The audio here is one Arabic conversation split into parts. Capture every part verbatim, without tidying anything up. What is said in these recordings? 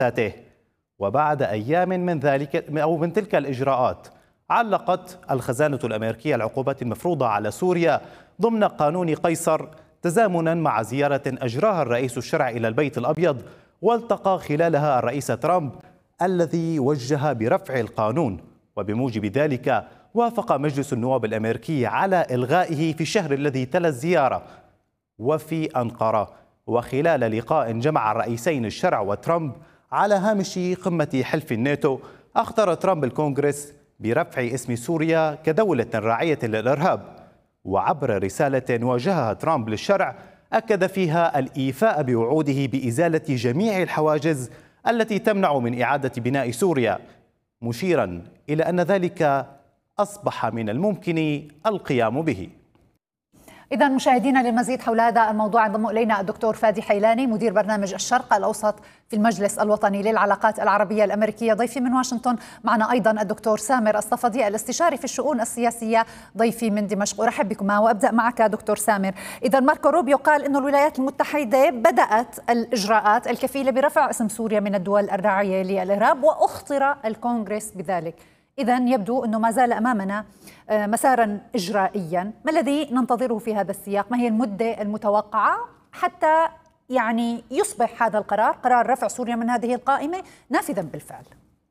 ذاته. وبعد أيام من ذلك أو من تلك الإجراءات، علقت الخزانة الأمريكية العقوبات المفروضة على سوريا ضمن قانون قيصر تزامنا مع زيارة أجراها الرئيس الشرعي إلى البيت الأبيض، والتقى خلالها الرئيس ترامب الذي وجه برفع القانون. وبموجب ذلك وافق مجلس النواب الأمريكي على إلغائه في الشهر الذي تلا الزيارة. وفي أنقرة وخلال لقاء جمع الرئيسين الشرع وترامب على هامش قمة حلف الناتو، أخطر ترامب الكونغرس برفع اسم سوريا كدولة راعية للإرهاب. وعبر رسالة وجهها ترامب للشرع أكد فيها الإيفاء بوعوده بإزالة جميع الحواجز التي تمنع من إعادة بناء سوريا، مشيرا إلى أن ذلك أصبح من الممكن القيام به. إذا مشاهدينا، للمزيد حول هذا الموضوع انضم إلينا الدكتور فادي حيلاني، مدير برنامج الشرق الأوسط في المجلس الوطني للعلاقات العربية الأمريكية ضيفي من واشنطن. معنا أيضا الدكتور سامر الصفدي الاستشاري في الشؤون السياسية ضيفي من دمشق. أرحب بكما وأبدأ معك دكتور سامر. إذا ماركو روبيو قال أن الولايات المتحدة بدأت الإجراءات الكفيلة برفع اسم سوريا من الدول الراعية للإرهاب، وأخطر الكونغرس بذلك. إذا يبدو أنه ما زال أمامنا مسارا إجرائيا. ما الذي ننتظره في هذا السياق؟ ما هي المدة المتوقعة حتى يعني يصبح هذا القرار، قرار رفع سوريا من هذه القائمة، نافذا بالفعل؟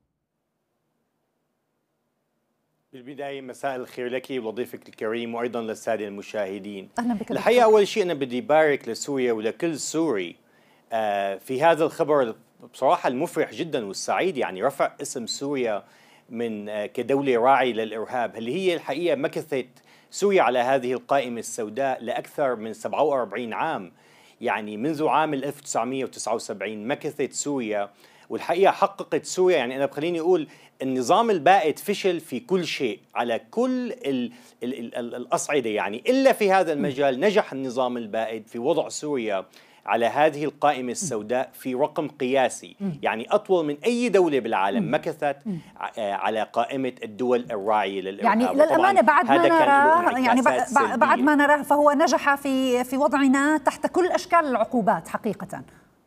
بالبداية مساء الخير لك ولضيفك الكريم وأيضا للسادة المشاهدين. أهلا بك. الحقيقة أول شيء أنا بدي بارك لسوريا ولكل سوري في هذا الخبر بصراحة المفرح جدا والسعيد، يعني رفع اسم سوريا من كدولة راعية للإرهاب، اللي هي الحقيقة مكثت سوريا على هذه القائمة السوداء لأكثر من سبعة وأربعين عام، يعني منذ عام ألف وتسعمئة وتسعة وسبعين مكثت سوريا. والحقيقة حققت سوريا، يعني أنا بخليني أقول النظام البائد فشل في كل شيء على كل ال ال ال الأصعدة، يعني إلا في هذا المجال نجح النظام البائد في وضع سوريا على هذه القائمة السوداء في رقم قياسي، يعني أطول من أي دولة بالعالم مكثت على قائمة الدول الراعية للإرهاب. يعني للأمانة بعد ما نراه يعني بعد ما نراه فهو نجح في في وضعنا تحت كل أشكال العقوبات حقيقة.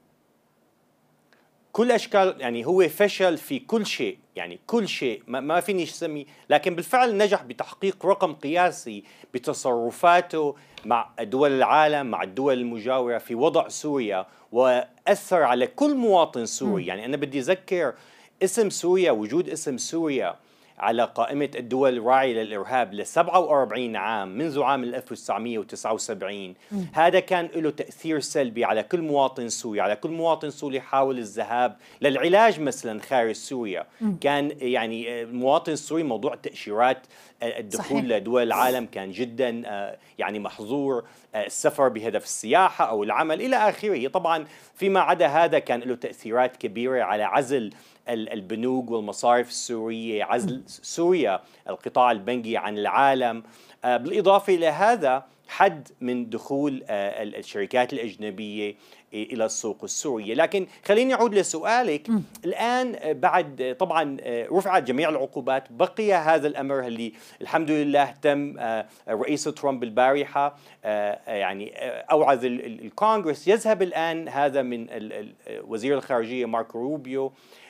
كل أشكال، يعني هو فشل في كل شيء، يعني كل شيء ما, ما فيني أسمي، لكن بالفعل نجح بتحقيق رقم قياسي بتصرفاته مع دول العالم، مع الدول المجاورة، في وضع سوريا، وأثر على كل مواطن سوري. يعني أنا بدي أذكر اسم سوريا، وجود اسم سوريا على قائمة الدول الراعية للإرهاب ل سبعة وأربعين عام منذ عام ألف وتسعمئة وتسعة وسبعين، هذا كان له تأثير سلبي على كل مواطن سوري، على كل مواطن سوري حاول الذهاب للعلاج مثلا خارج سوريا. م. كان يعني المواطن السوري موضوع تأشيرات الدخول صحيح. لدول العالم كان جدا يعني محظور، السفر بهدف السياحة أو العمل إلى آخره. طبعا فيما عدا هذا كان له تأثيرات كبيرة على عزل البنوك والمصارف السورية، عزل سوريا القطاع البنكي عن العالم، بالإضافة إلى هذا حد من دخول الشركات الأجنبية إلى السوق السورية. لكن خليني أعود لسؤالك. م. الآن بعد طبعا رفعت جميع العقوبات، بقي هذا الأمر اللي الحمد لله تم الرئيس ترامب البارحة يعني أوعز الكونغرس يذهب الآن هذا من وزير الخارجية ماركو روبيو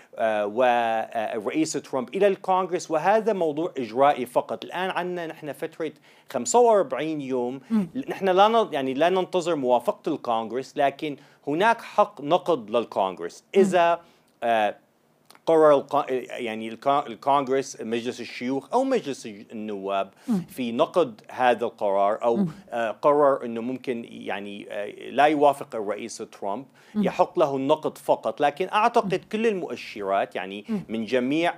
والرئيس ترامب إلى الكونغرس، وهذا موضوع إجرائي فقط. الآن عندنا نحن فترة خمسة وأربعين يوم، نحن لا يعني لا ننتظر موافقة الكونغرس، لكن هناك حق نقد للكونغرس إذا قرر يعني الكونغرس مجلس الشيوخ أو مجلس النواب في نقد هذا القرار، أو قرر أنه ممكن يعني لا يوافق الرئيس ترامب، يحق له النقد فقط. لكن أعتقد كل المؤشرات يعني من جميع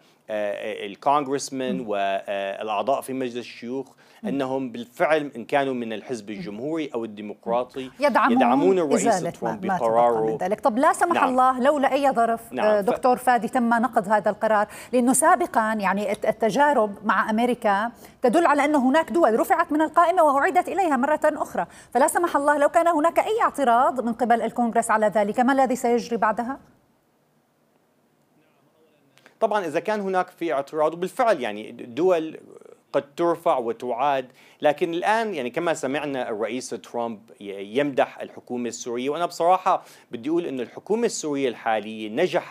الكونغرسمن والأعضاء في مجلس الشيوخ أنهم بالفعل إن كانوا من الحزب الجمهوري أو الديمقراطي يدعمون, يدعمون الرئيس ترامب بقراره. ذلك. طب لا سمح نعم. الله لو لأي ظرف نعم. دكتور فادي تم نقض هذا القرار، لأنه سابقا يعني التجارب مع أمريكا تدل على أن هناك دول رفعت من القائمة وأعيدت إليها مرة أخرى، فلا سمح الله لو كان هناك أي اعتراض من قبل الكونغرس على ذلك، ما الذي سيجري بعدها؟ طبعا إذا كان هناك في اعتراض، وبالفعل يعني الدول قد ترفع وتعاد، لكن الآن يعني كما سمعنا الرئيس ترامب يمدح الحكومة السورية، وأنا بصراحة بدي أقول أن الحكومة السورية الحالية نجح